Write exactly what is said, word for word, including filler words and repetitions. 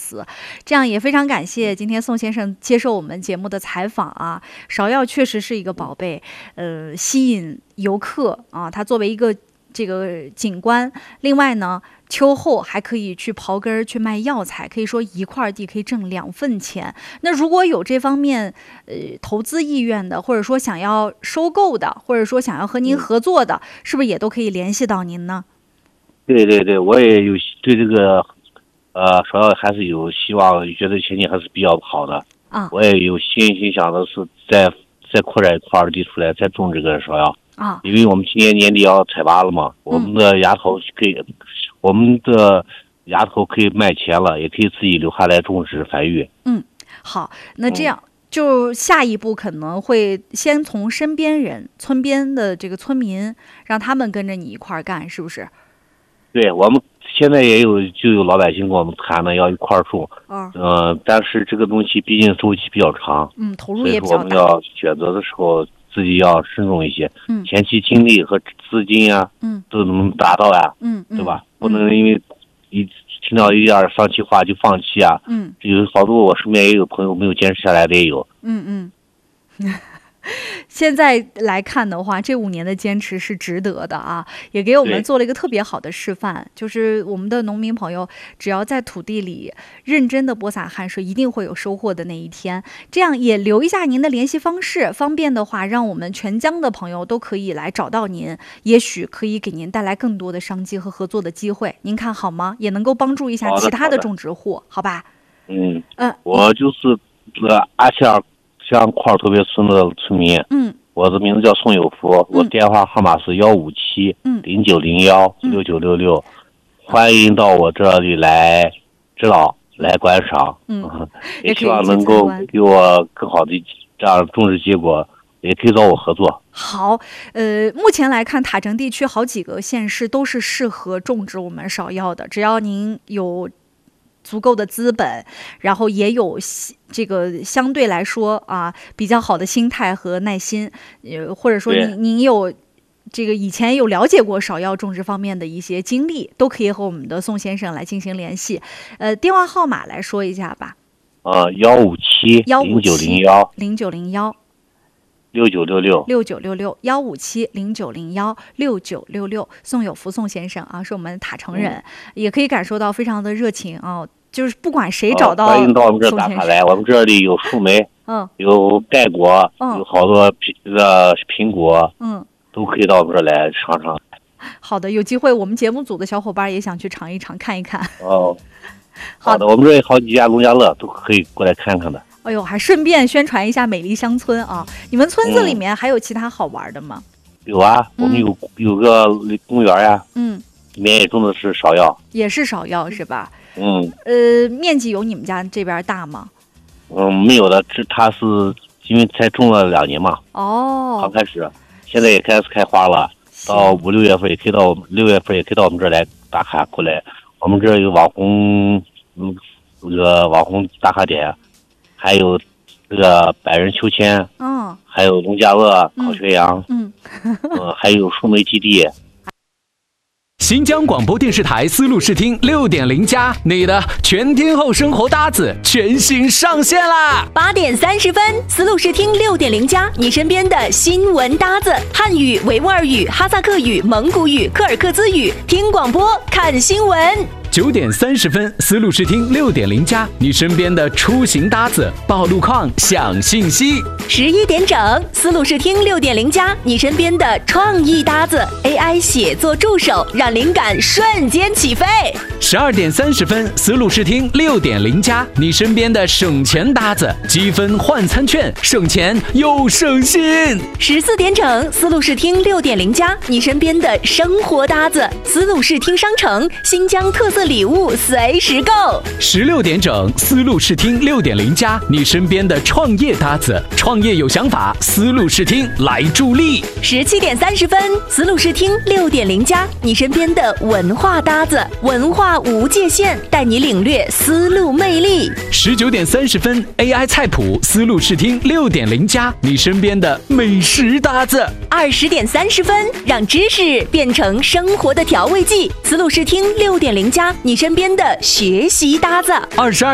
词。这样也非常感谢今天宋先生接受我们节目的采访啊。芍药确实是一个宝贝，呃，吸引游客啊，它作为一个这个景观，另外呢，秋后还可以去刨根儿去卖药材，可以说一块地可以挣两份钱。那如果有这方面呃投资意愿的，或者说想要收购的，或者说想要和您合作的，嗯、是不是也都可以联系到您呢？ 对对对，我也有对这个呃芍药还是有希望，觉得前景还是比较好的啊。 我也有信心想的是再再扩展一块地出来，再种这个芍药。 啊， 因为我们今年年底要采拔了嘛，我们的芽头可以，嗯、我们的芽头可以卖钱了，也可以自己留下来种植繁育。 嗯，好，那这样、嗯、就下一步可能会先从身边人、村边的这个村民，让他们跟着你一块儿干，是不是？ 对，我们现在也有就有老百姓跟我们谈了要一块儿种，嗯、哦呃，但是这个东西毕竟周期比较长， 嗯，投入也比较大， 所以说我们要选择的时候。自己要慎重一些， 嗯， 前期精力和资金啊， 嗯， 都能达到呀， 嗯， 对吧？嗯、不能因为一听到一点丧气话就放弃啊， 嗯， 有好多我身边也有朋友没有坚持下来的也有， 嗯嗯。现在来看的话，这五年的坚持是值得的啊，也给我们做了一个特别好的示范，就是我们的农民朋友只要在土地里认真的播撒汗水，一定会有收获的那一天。这样也留一下您的联系方式，方便的话让我们全疆的朋友都可以来找到您，也许可以给您带来更多的商机和合作的机会，您看好吗？也能够帮助一下其他的种植户，好吧？ 嗯嗯，我就是这个阿切尔乡库尔特别村的村民， 嗯， 我的名字叫宋有福，嗯、我电话号码是幺五七零九零幺六九六六，欢迎到我这里来指导、来观赏， 嗯， 也希望能够给我更好的这样种植结果，也可以找我合作。 好，呃，目前来看，塔城地区好几个县市都是适合种植我们芍药的，只要您有足够的资本，然后也有这个相对来说啊比较好的心态和耐心，呃，或者说您您有这个以前有了解过芍药种植方面的一些经历，都可以和我们的宋先生来进行联系。呃，电话号码来说一下吧。 呃，幺五七零九零幺零九零幺六九六六六九六六幺五七零九零幺六九六六，宋有福宋先生啊，是我们塔城人，嗯、也可以感受到非常的热情啊。就是不管谁找到、哦， 欢迎到我们这打卡来。我们这里有树莓， 嗯， 有盖果，嗯、有好多苹呃苹果， 嗯， 都可以到我们这来尝尝。 好的，有机会我们节目组的小伙伴也想去尝一尝，看一看。 哦，好的，我们这里好几家农家乐都可以过来看看的。 哎呦，还顺便宣传一下美丽乡村啊！你们村子里面还有其他好玩的吗？ 嗯、有啊，我们有、嗯、有个公园呀， 嗯， 里面也种的是芍药， 也是芍药是吧？ 嗯， 呃，面积有你们家这边大吗？ 嗯，没有的，这它是因为才种了两年嘛， 哦， 刚开始，现在也开始开花了，到五六月份也可以到六月份也可以到我们这儿来打卡过来。我们这儿有网红，嗯，这个网红打卡点，还有这个百人秋千， 嗯、哦， 还有农家乐、烤全羊， 嗯， 嗯、呃，还有树莓基地。 新疆广播电视台丝路视听六点零加，你的全天候生活搭子全新上线啦！ 八点三十分，丝路视听六点零加，你身边的新闻搭子，汉语、维吾尔语、哈萨克语、蒙古语、柯尔克孜语，听广播看新闻。 九点三十分，丝路视听六点零加，你身边的出行搭子，报路况、享信息。 十一点整，丝路视听六点零加，你身边的创意搭子 ，A I 写作助手，让灵感瞬间起飞。 十二点三十分，丝路视听六点零加，你身边的省钱搭子，积分换餐券，省钱又省心。 十四点整，丝路视听六点零加，你身边的生活搭子，丝路视听商城，新疆特色礼物随时购。 十六点整，丝路视听六点零加，你身边的创业搭子，创业有想法，丝路视听来助力。 十七点三十分，丝路视听六点零加，你身边的文化搭子，文化无界限，带你领略丝路魅力。 十九点三十分 ，A I 菜谱，丝路视听六点零加，你身边的美食搭子。 二十点三十分，让知识变成生活的调味剂，丝路视听六点零加，你身边的学习搭子。 二十二